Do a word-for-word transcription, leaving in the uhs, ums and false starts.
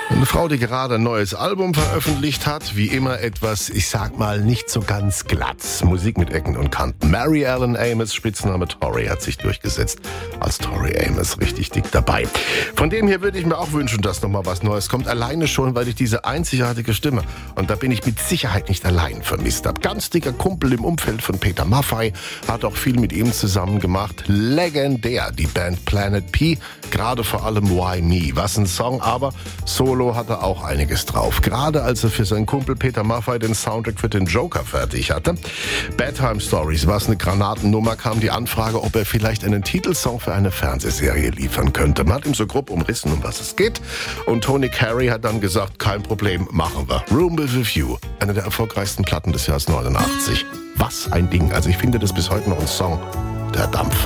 Eine Frau, die gerade ein neues Album veröffentlicht hat, wie immer etwas, ich sag mal, nicht so ganz glatt. Musik mit Ecken und Kanten. Mary Ellen Amos, Spitzname Tori, hat sich durchgesetzt. Als Tori Amos richtig dick dabei. Von dem hier würde ich mir auch wünschen, dass nochmal was Neues kommt. Alleine schon, weil ich diese einzigartige Stimme, und da bin ich mit Sicherheit nicht allein, vermisst habe. Ganz dicker Kumpel im Umfeld von Peter Maffay, hat auch viel mit ihm zusammen gemacht. Legendär, die Band Planet P, gerade vor allem Why Me. Was ein Song, aber Solo hat er auch einiges drauf. Gerade als er für seinen Kumpel Peter Maffay den Soundtrack für den Joker fertig hatte. Bedtime Stories, was eine Granatennummer, kam die Anfrage, ob er vielleicht einen Titelsong für eine Fernsehserie liefern könnte. Man hat ihm so grob umrissen, um was es geht. Und Tony Carey hat dann gesagt, kein Problem, machen wir. Room with a View, eine der erfolgreichsten Platten des Jahres neunundachtzig. Was ein Ding. Also ich finde das bis heute noch ein Song, der Dampfer.